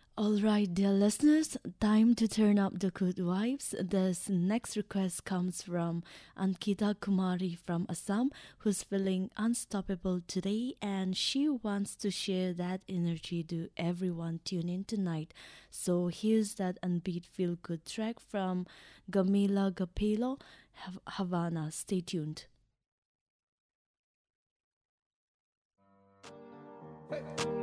All right, dear listeners, time to turn up the good vibes. This next request comes from Ankita Kumari from Assam, who's feeling unstoppable today, and she wants to share that energy to everyone tune in tonight. So here's that unbeat feel good track from Gamila Gapelo, Havana. Stay tuned. Hey.